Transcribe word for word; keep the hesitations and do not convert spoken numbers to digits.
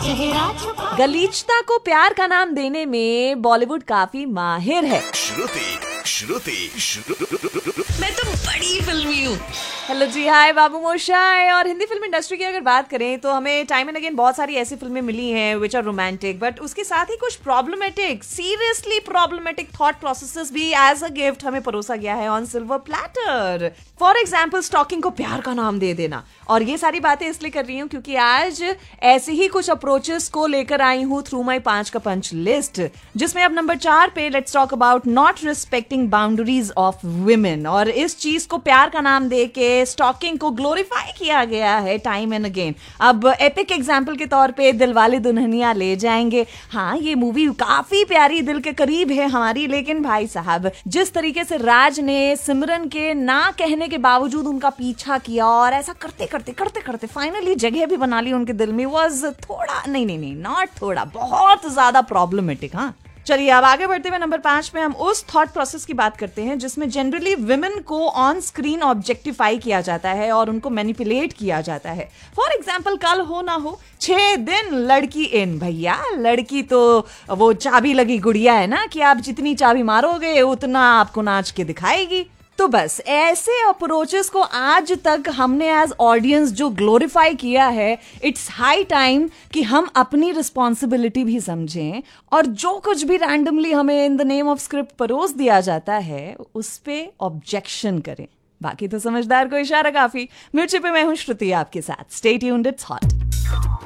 गलीचता को प्यार का नाम देने में बॉलीवुड काफी माहिर है। श्रुति श्रुति श्रुति मैं तो बड़ी फिल्मी हूँ। हेलो जी, हाय बाबू मोशाय। और हिंदी फिल्म इंडस्ट्री की अगर बात करें तो हमें टाइम एंड अगेन बहुत सारी ऐसी फिल्में मिली हैं विच आर रोमांटिक, बट उसके साथ ही कुछ problematic, seriously problematic thought processes भी एज अ गिफ्ट हमें परोसा गया है on silver platter. For example, stocking को प्यार का नाम दे देना। और ये सारी बातें इसलिए कर रही हूँ क्योंकि आज ऐसे ही कुछ अप्रोचेस को लेकर आई हूँ थ्रू माई पांच का पंच लिस्ट, जिसमें अब नंबर चार पे let's talk about not respecting boundaries of women. और इस चीज को प्यार का नाम दे के स्टॉकिंग को ग्लोरीफाई किया गया है टाइम एंड अगेन। अब एपिक एग्जाम्पल के तौर पे दिलवाले दुल्हनिया ले जाएंगे। हाँ, ये मूवी काफी प्यारी, दिल के करीब है हमारी, लेकिन भाई साहब जिस तरीके से राज ने सिमरन के ना कहने के बावजूद उनका पीछा किया और ऐसा करते करते करते करते फाइनली जगह भी बना ली उनके दिल में, वाज थोड़ा नहीं नहीं नहीं नॉट थोड़ा, बहुत ज्यादा प्रॉब्लमेटिक। हाँ, चलिए अब आगे बढ़ते हुए नंबर पांच पे हम उस थॉट प्रोसेस की बात करते हैं जिसमें जनरली विमेन को ऑन स्क्रीन ऑब्जेक्टिफाई किया जाता है और उनको मैनिपुलेट किया जाता है। फॉर एग्जाम्पल, कल हो ना हो छह दिन लड़की इन। भैया, लड़की तो वो चाबी लगी गुड़िया है ना कि आप जितनी चाबी मारोगे उतना आपको नाच के दिखाएगी। तो बस ऐसे अप्रोचेस को आज तक हमने एज ऑडियंस जो ग्लोरीफाई किया है, इट्स हाई टाइम कि हम अपनी रिस्पॉन्सिबिलिटी भी समझें और जो कुछ भी रैंडमली हमें in the name of script परोस दिया जाता है उस पे ऑब्जेक्शन करें। बाकी तो समझदार को इशारा काफी। मिर्ची पे मैं हूं श्रुति आपके साथ। Stay tuned, it's hot.